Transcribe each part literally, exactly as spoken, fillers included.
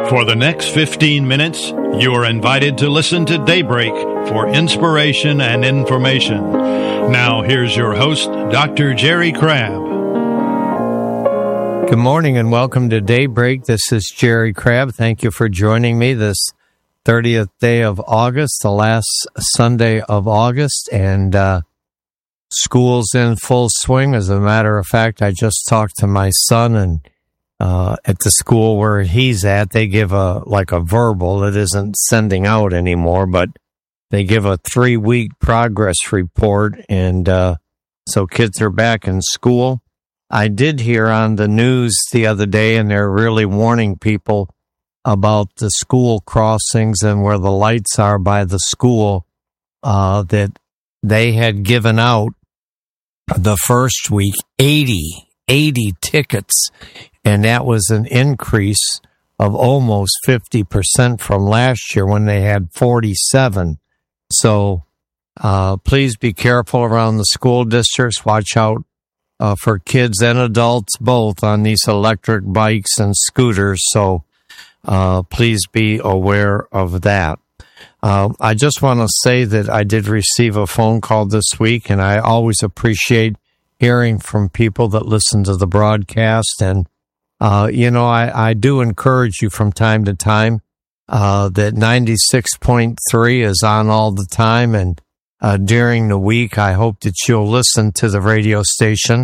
For the next fifteen minutes, you are invited to listen to Daybreak for inspiration and information. Now, here's your host, Doctor Jerry Crabb. Good morning and welcome to Daybreak. This is Jerry Crabb. Thank you for joining me this thirtieth day of August, the last Sunday of August, and uh, school's in full swing. As a matter of fact, I just talked to my son, and uh, at the school where he's at, they give a like a verbal. It isn't sending out anymore, but they give a three-week progress report, and uh, so kids are back in school. I did hear on the news the other day, and they're really warning people about the school crossings and where the lights are by the school, uh, that they had given out the first week eighty, eighty tickets, and that was an increase of almost fifty percent from last year when they had forty-seven. So uh, please be careful around the school districts. Watch out uh, for kids and adults both on these electric bikes and scooters. So uh, please be aware of that. Uh, I just want to say that I did receive a phone call this week, and I always appreciate hearing from people that listen to the broadcast. And, uh, you know, I, I do encourage you from time to time uh, that ninety-six point three is on all the time. And uh, during the week, I hope that you'll listen to the radio station.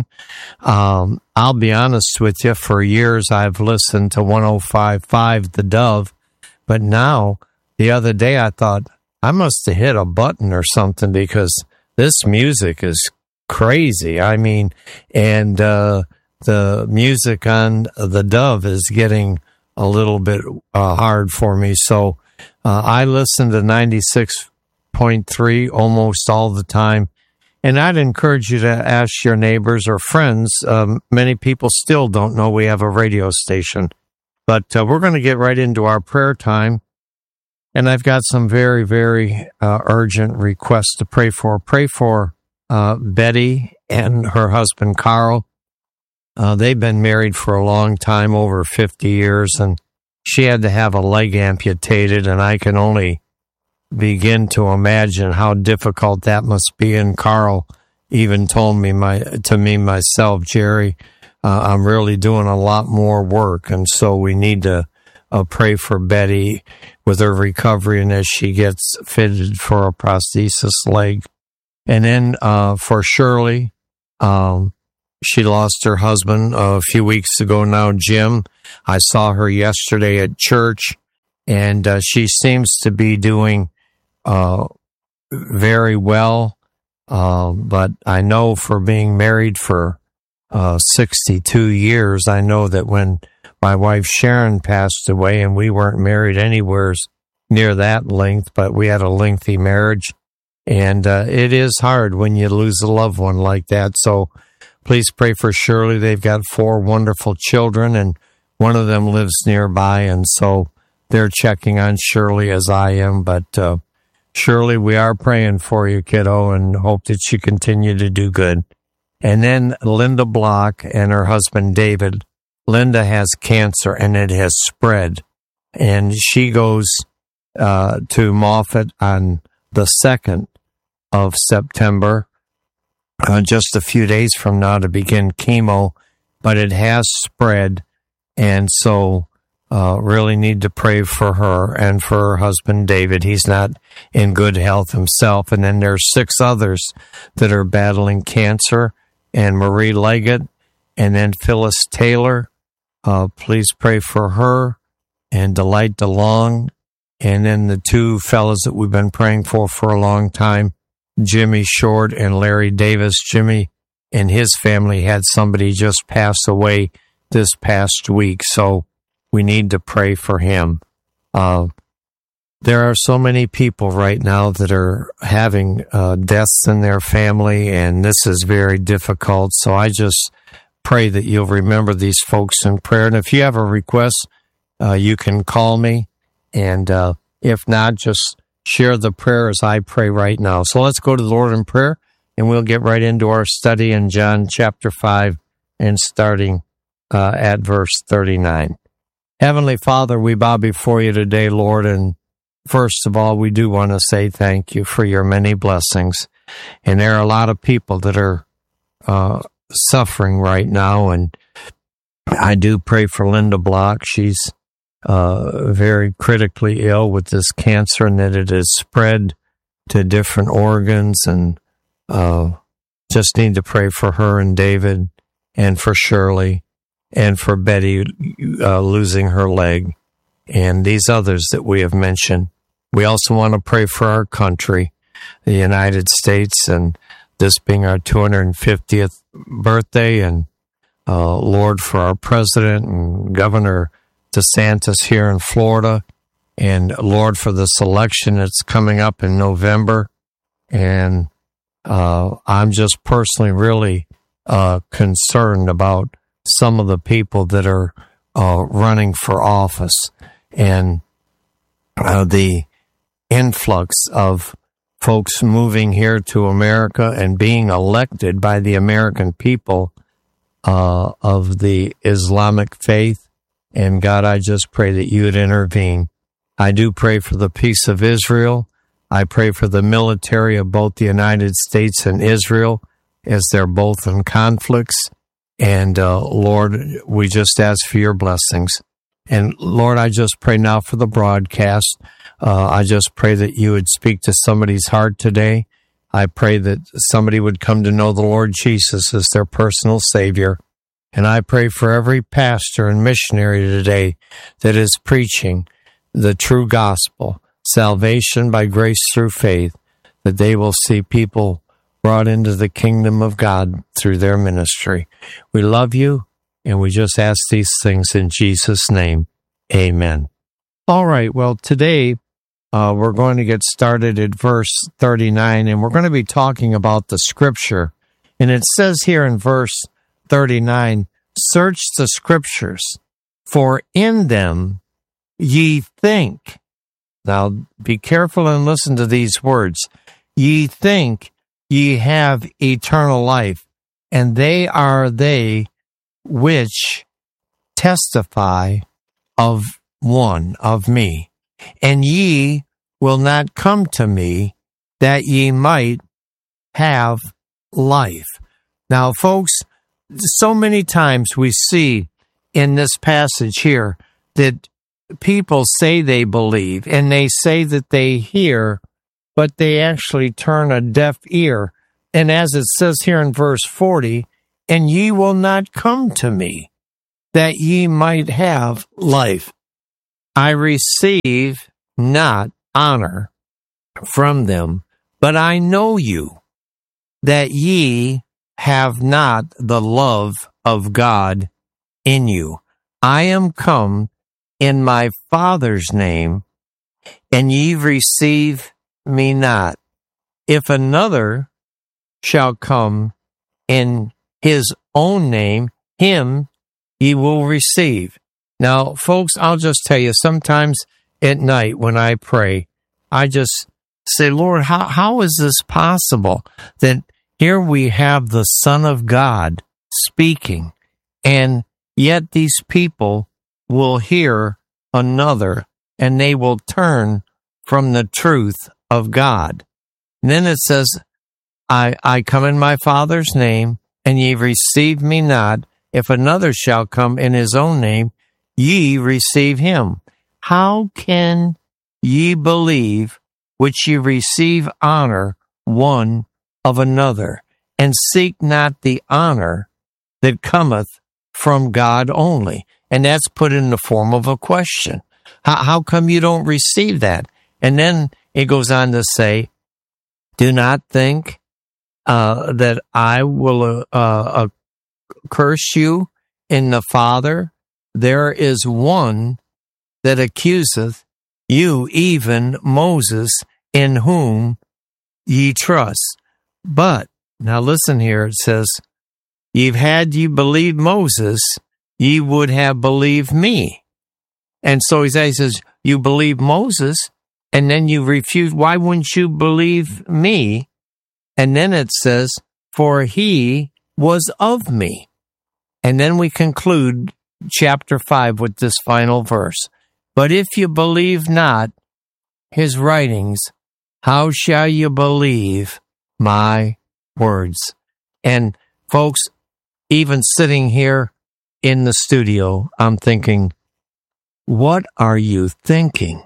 Um, I'll be honest with you, for years I've listened to one oh five point five The Dove, but now the other day I thought I must have hit a button or something because this music is crazy. I mean, and uh, the music on The Dove is getting a little bit uh, hard for me. So uh, I listen to ninety-six point three almost all the time. And I'd encourage you to ask your neighbors or friends. Um, many people still don't know we have a radio station. But uh, we're going to get right into our prayer time. And I've got some very, very uh, urgent requests to pray for. Pray for uh, Betty and her husband, Carl. Uh, they've been married for a long time, over fifty years, and she had to have a leg amputated, and I can only begin to imagine how difficult that must be. And Carl even told me my to me myself, Jerry, uh, I'm really doing a lot more work, and so we need to uh, pray for Betty with her recovery and as she gets fitted for a prosthesis leg. And then uh, for Shirley, um, she lost her husband a few weeks ago now, Jim. I saw her yesterday at church, and uh, she seems to be doing uh, very well. Uh, but I know for being married for uh, sixty-two years, I know that when my wife Sharon passed away, and we weren't married anywhere near that length, but we had a lengthy marriage. And uh, it is hard when you lose a loved one like that. So please pray for Shirley. They've got four wonderful children, and one of them lives nearby. And so they're checking on Shirley as I am. But uh, Shirley, we are praying for you, kiddo, and hope that you continue to do good. And then Linda Block and her husband, David. Linda has cancer, and it has spread. And she goes uh, to Moffitt on the second of September, uh, just a few days from now, to begin chemo, but it has spread, and so uh, really need to pray for her and for her husband, David. He's not in good health himself. And then there's six others that are battling cancer, and Marie Leggett, and then Phyllis Taylor. Uh, please pray for her, and Delight DeLong, and then the two fellows that we've been praying for for a long time, Jimmy Short and Larry Davis. Jimmy and his family had somebody just pass away this past week, so we need to pray for him. Uh, there are so many people right now that are having uh, deaths in their family, and this is very difficult. So I just pray that you'll remember these folks in prayer. And if you have a request, uh, you can call me. And uh, if not, just share the prayer as I pray right now. So let's go to the Lord in prayer, and we'll get right into our study in John chapter five and starting uh, at verse thirty-nine. Heavenly Father, we bow before you today, Lord, and first of all, we do want to say thank you for your many blessings. And there are a lot of people that are uh, suffering right now, and I do pray for Linda Block. She's uh, very critically ill with this cancer, and that it has spread to different organs, and uh, just need to pray for her and David, and for Shirley, and for Betty uh, losing her leg, and these others that we have mentioned. We also want to pray for our country, the United States, and this being our two hundred fiftieth birthday, and uh, Lord, for our president and Governor DeSantis here in Florida, and Lord, for this election that's coming up in November. And uh, I'm just personally really uh, concerned about some of the people that are uh, running for office, and uh, the influx of folks moving here to America and being elected by the American people uh, of the Islamic faith. And God, I just pray that you would intervene. I do pray for the peace of Israel. I pray for the military of both the United States and Israel, as they're both in conflicts. And uh, Lord, we just ask for your blessings. And Lord, I just pray now for the broadcast. Uh, I just pray that you would speak to somebody's heart today. I pray that somebody would come to know the Lord Jesus as their personal Savior. And I pray for every pastor and missionary today that is preaching the true gospel, salvation by grace through faith, that they will see people brought into the kingdom of God through their ministry. We love you, and we just ask these things in Jesus' name. Amen. All right, well, today uh, we're going to get started at verse thirty-nine, and we're going to be talking about the scripture. And it says here in verse thirty-nine, search the scriptures, for in them ye think. Now, be careful and listen to these words. Ye think ye have eternal life, and they are they which testify of one, of me. And ye will not come to me, that ye might have life. Now, folks, so many times we see in this passage here that people say they believe, and they say that they hear, but they actually turn a deaf ear. And as it says here in verse forty, and ye will not come to me, that ye might have life. I receive not honor from them, but I know you, that ye have not the love of God in you. I am come in my Father's name, and ye receive me not. If another shall come in his own name, him ye will receive. Now, folks, I'll just tell you, sometimes at night when I pray, I just say, Lord, how, how is this possible that here we have the Son of God speaking, and yet these people will hear another, and they will turn from the truth of God. And then it says, I, I come in my Father's name, and ye receive me not. If another shall come in his own name, ye receive him. How can ye believe which ye receive honor one of another, and seek not the honor that cometh from God only? And that's put in the form of a question. How, how come you don't receive that? And then it goes on to say, do not think uh, that I will uh, uh, curse you in the Father. There is one that accuseth you, even Moses, in whom ye trust. But, now listen here, it says, Ye've had ye believed Moses, ye would have believed me. And so he says, you believe Moses, and then you refuse. Why wouldn't you believe me? And then it says, for he was of me. And then we conclude chapter five with this final verse. But if you believe not his writings, how shall you believe my words? And folks, even sitting here in the studio, I'm thinking, what are you thinking?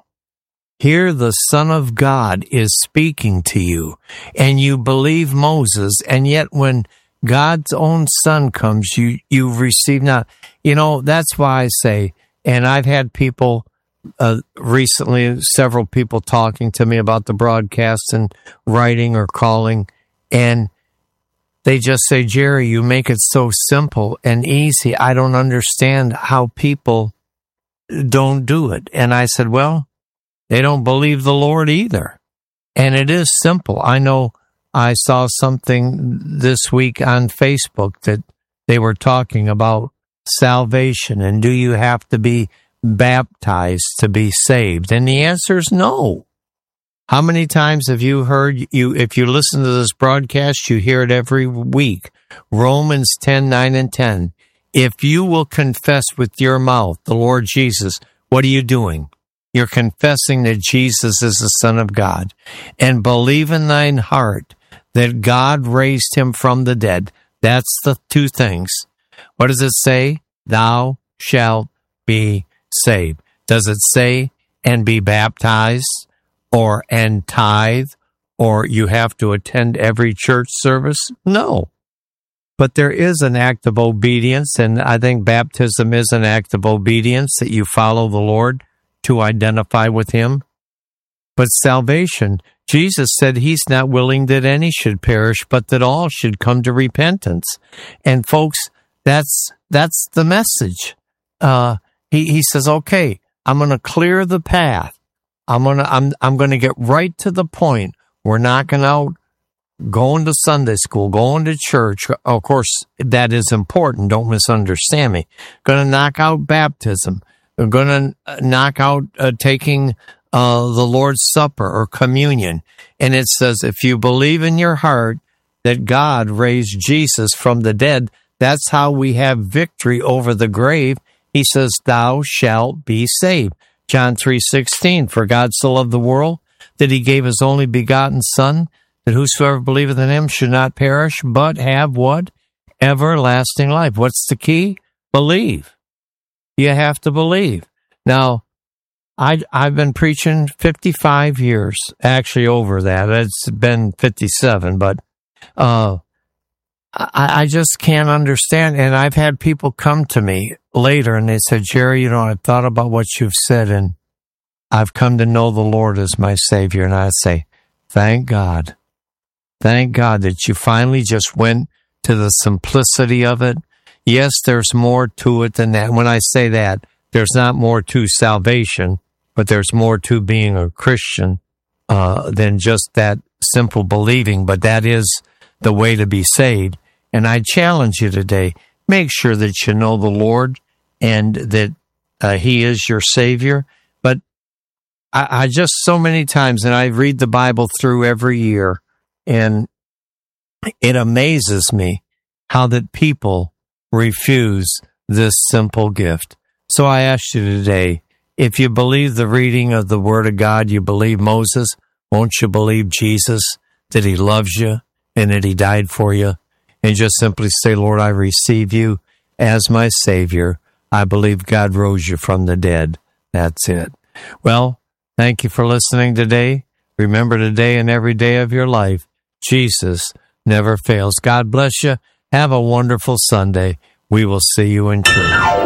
Here the Son of God is speaking to you, and you believe Moses, and yet when God's own Son comes, you, you receive not. You know, that's why I say, and I've had people uh, recently, several people talking to me about the broadcast and writing or calling, and they just say, Jerry, you make it so simple and easy. I don't understand how people don't do it. And I said, well, they don't believe the Lord either. And it is simple. I know I saw something this week on Facebook that they were talking about salvation and do you have to be baptized to be saved? And the answer is no. How many times have you heard, you? if you listen to this broadcast, you hear it every week. Romans ten, nine and ten. If you will confess with your mouth the Lord Jesus, what are you doing? You're confessing that Jesus is the Son of God, and believe in thine heart that God raised him from the dead. That's the two things. What does it say? Thou shalt be saved. Does it say, and be baptized, or and tithe, or you have to attend every church service? No. But there is an act of obedience, and I think baptism is an act of obedience, that you follow the Lord to identify with him. But salvation, Jesus said he's not willing that any should perish, but that all should come to repentance. And folks, that's that's the message. Uh, he he says, okay, I'm going to clear the path. I'm gonna I'm I'm going to get right to the point. We're knocking out going to Sunday school, going to church. Of course, that is important. Don't misunderstand me. Going to knock out baptism. We're going to knock out uh, taking uh, the Lord's Supper or communion. And it says, if you believe in your heart that God raised Jesus from the dead, that's how we have victory over the grave. He says, thou shalt be saved. John three sixteen, for God so loved the world that he gave his only begotten Son, that whosoever believeth in him should not perish, but have what? Everlasting life. What's the key? Believe. You have to believe. Now, I, I've been preaching fifty-five years, actually over that. It's been fifty-seven, but uh, I, I just can't understand. And I've had people come to me later and they said, Jerry, you know, I've thought about what you've said and I've come to know the Lord as my Savior. And I say, thank God. Thank God that you finally just went to the simplicity of it. Yes, there's more to it than that. When I say that, there's not more to salvation, but there's more to being a Christian uh, than just that simple believing. But that is the way to be saved. And I challenge you today, make sure that you know the Lord and that uh, he is your Savior. But I, I just so many times, and I read the Bible through every year, and it amazes me how that people refuse this simple gift. So I ask you today, if you believe the reading of the Word of God, you believe Moses, won't you believe Jesus, that he loves you and that he died for you? And just simply say, Lord, I receive you as my Savior. I believe God rose you from the dead. That's it. Well, thank you for listening today. Remember, today and every day of your life, Jesus never fails. God bless you. Have a wonderful Sunday. We will see you in church.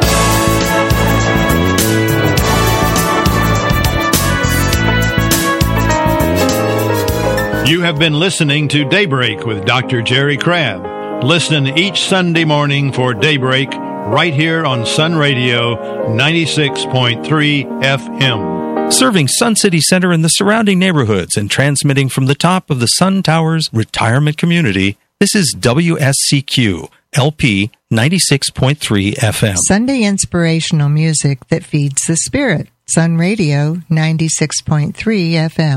You have been listening to Daybreak with Doctor Jerry Crabb. Listen each Sunday morning for Daybreak right here on Sun Radio ninety-six point three F M. Serving Sun City Center and the surrounding neighborhoods and transmitting from the top of the Sun Towers retirement community, this is W S C Q L P ninety-six point three F M. Sunday inspirational music that feeds the spirit. Sun Radio ninety-six point three F M.